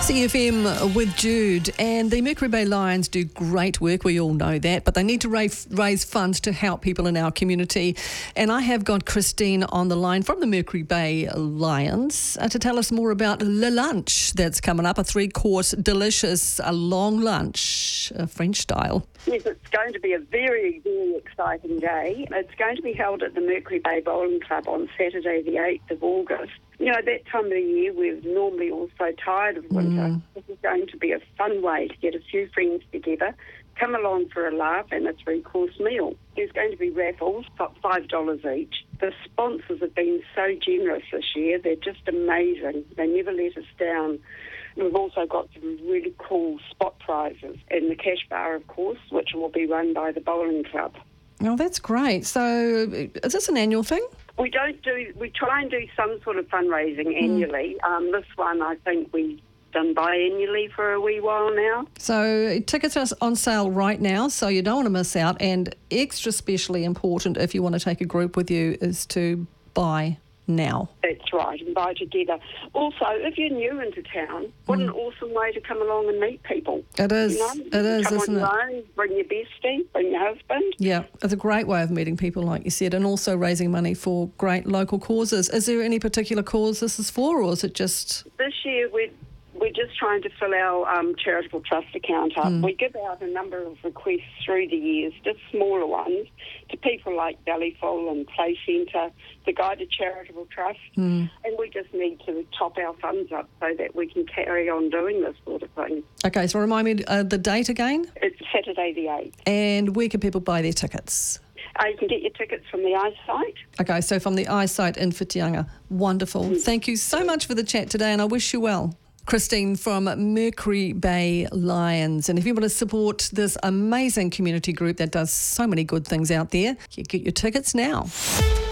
CFM with Jude, and the Mercury Bay Lions do great work, we all know that, but they need to raise funds to help people in our community. And I have got Christine on the line from the Mercury Bay Lions to tell us more about Le Lunch that's coming up, a 3-course delicious long lunch, French style. Yes, it's going to be a very, very exciting day. It's going to be held at the Mercury Bay Bowling Club on Saturday the 8th of August. You know, that time of the year we're normally all so tired of winter. This is going to be a fun way to get a few friends together, come along for a laugh and a 3-course meal. There's going to be raffles, $5 each. The sponsors have been so generous this year. They're just amazing. They never let us down. We've also got some really cool spot prizes and the cash bar, of course, which will be run by the bowling club. Oh, that's great. So is this an annual thing? We try and do some sort of fundraising annually. This one I think we've done biannually for a wee while now. So tickets are on sale right now, so you don't want to miss out. And extra specially important if you want to take a group with you is to buy now. That's right, and buy together. Also, if you're new into town, what an awesome way to come along and meet people. It is, it is, isn't on your own, bring your bestie, bring your husband. Yeah, it's a great way of meeting people, like you said, and also raising money for great local causes. Is there any particular cause this is for, or is it just... This year we're just trying to fill our charitable trust account up. We give out a number of requests through the years, just smaller ones, to people like Bellyful and Play Centre, the Guided Charitable Trust, and we just need to top our funds up so that we can carry on doing this sort of thing. Okay, so remind me the date again? It's Saturday the 8th. And where can people buy their tickets? You can get your tickets from the eyesight. Okay, so from the eyesight in Whitianga. Wonderful. Thank you so much for the chat today, and I wish you well. Christine from Mercury Bay Lions. And if you want to support this amazing community group that does so many good things out there, you get your tickets now.